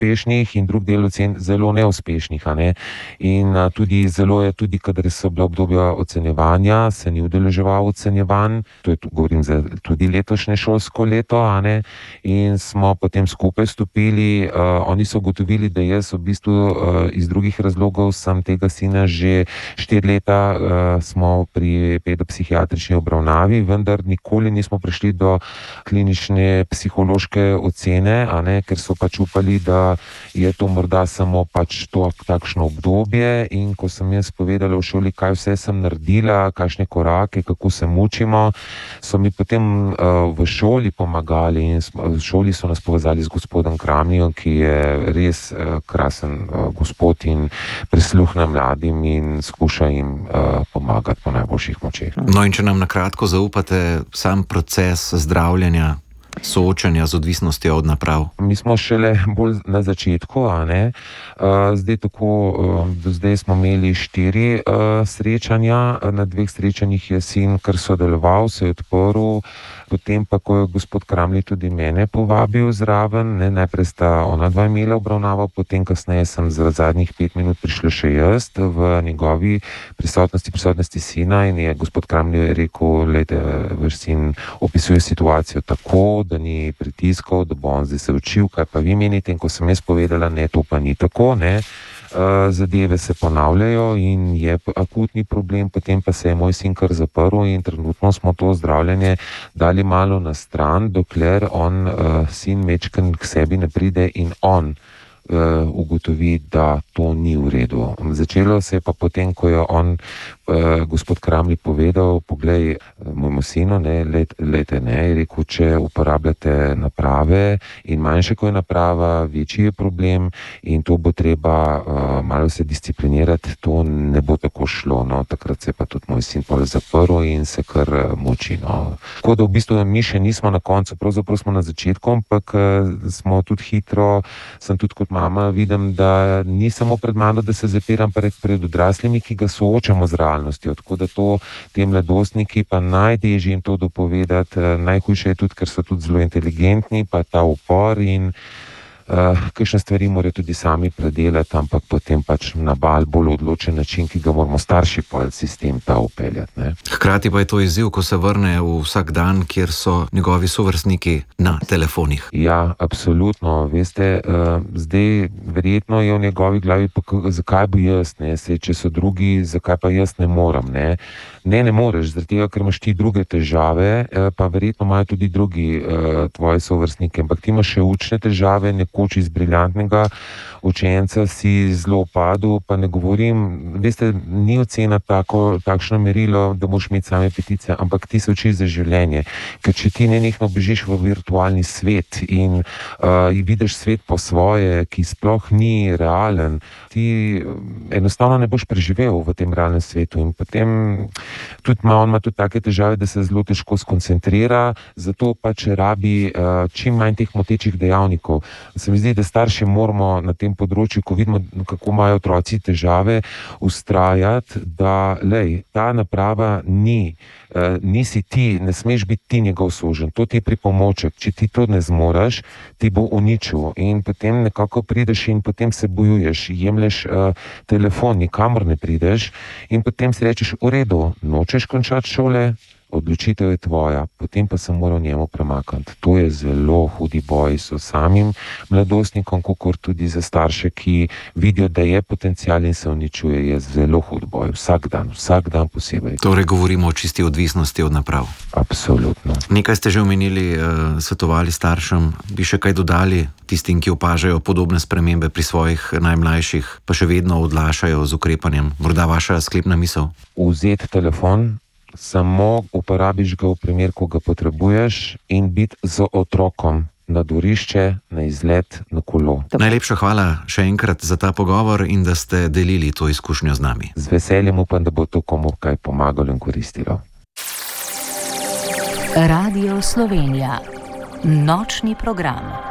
uspešnih in drug del ocen zelo neuspešnih, a ne. In tudi zelo je, tudi kadar so bila obdobja ocenjevanja, se ni udeleževal ocenjevanj, to je govorim za tudi letošnje šolsko leto, a ne, in smo potem skupaj stopili. Oni so ugotovili, da jaz v bistvu iz drugih razlogov sem tega sina že 4 leta smo pri pedopsihiatrični obravnavi, vendar nikoli nismo prišli do klinične psihološke ocene, a ne, ker so pač upali, da je to morda samo pač to takšno obdobje. In ko sem jaz povedala v šoli, kaj vse sem naredila, kakšne korake, kako se mučimo, so mi potem v šoli pomagali in v šoli so nas povezali z gospodom Kramnijem, ki je res krasen gospod in prisluhne mladim in skuša jim pomagati po najboljših močeh. No, in če nam na kratko zaupate sam proces zdravljenja, soočanja z odvisnostjo od naprav. Mi smo šele bolj na začetku, a ne. Do zdaj smo imeli 4 srečanja, na 2 srečanjih je sin kar sodeloval, se je odprl, potem pa, ko je gospod Kramli tudi mene povabil zraven, ne, najprej sta ona dva imela obravnavo, potem kasneje sem za zadnjih 5 minut prišla še jaz v njegovi prisotnosti sina in je gospod Kramli rekel, glejte, vaš sin opisuje situacijo tako, da ni pritiskov, da bo on zdaj se učil, kaj pa vi menite, in ko sem jaz povedala, ne, to pa ni tako, ne, zadeve se ponavljajo in je akutni problem, potem pa se je moj sin kar zaprl in trenutno smo to zdravljenje dali malo na stran, dokler on sin mečken k sebi ne pride in on ugotovi, da to ni v redu. Začelo se je pa potem, ko je on, gospod Kramli, povedal, poglej, mojemu sinu, ne, lejte, ne, je rekel, če uporabljate naprave in manjše, ko je naprava, večji je problem in to bo treba malo se disciplinirati, to ne bo tako šlo, no, takrat se je pa tudi moj sin pol zaprl in se kar muči, no. Tako da v bistvu mi še nismo na koncu, pravzaprav smo na začetku, ampak smo tudi hitro, sem tudi kot mama, vidim, da ni samo pred mano, da se zapiram pred odraslimi, ki ga soočamo z realnostjo, tako da to te mladostniki pa najtežje jim to dopovedati, najhujše je tudi, ker so tudi zelo inteligentni, pa ta upor in kakšne stvari morajo tudi sami predelati, ampak potem pač na bolj odločen način, ki ga moramo starši pa sistem ta upeljati, ne. Hkrati pa je to izziv, ko se vrne v vsak dan, kjer so njegovi sovrstniki na telefonih. Ja, absolutno. Veste, zdaj verjetno je v njegovi glavi, zakaj bi jaz, ne, saj če so drugi, zakaj pa jaz ne morem, ne. Ne moreš, zaradi tega, ker imaš ti druge težave, pa verjetno imajo tudi drugi tvoji sovrstniki, ampak ti imaš še učne težave, nekoč iz briljantnega učenca si zelo padel, pa ne govorim, veste, ni ocena takšno merilo, da moraš imeti same petice, ampak ti se učiš za življenje, ker če ti nenehno bežiš v virtualni svet in vidiš svet po svoje, ki sploh ni realen, ti enostavno ne boš preživel v tem realnem svetu in potem tudi on ima tudi take težave, da se zelo težko skoncentrira, zato pač rabi čim manj teh motečih dejavnikov. Se mi zdi, da starši moramo na tem področju, ko vidimo, kako imajo otroci težave, vztrajati, da ta naprava nisi ti, ne smeš biti ti njegov suženj, to ti je pripomoček, če ti to ne zmoreš, ti bo uničil in potem nekako prideš in potem se bojuješ, jemlješ telefon, nikamor ne prideš in potem si rečeš, v redu, nočeš končati šole, odločitev je tvoja, potem pa se mora njemu premakniti. To je zelo hudi boj s samim mladostnikom, kakor tudi za starše, ki vidijo, da je potencial in se uničuje, je zelo hud boj. Vsak dan posebej. Torej govorimo o čisti odvisnosti od naprav. Absolutno. Nekaj ste že omenili, svetovali staršem, bi še kaj dodali tistim, ki opažajo podobne spremembe pri svojih najmlajših, pa še vedno odlašajo z ukrepanjem? Morda vaša sklepna misel? Vzeti telefon, samo uporabiš ga v primer, ko ga potrebuješ in biti z otrokom na dvorišče, na izlet, na kolo. Najlepša hvala še enkrat za ta pogovor in da ste delili to izkušnjo z nami. Z veseljem upam, da bo to komu kaj pomagalo in koristilo. Radio Slovenija. Nočni program.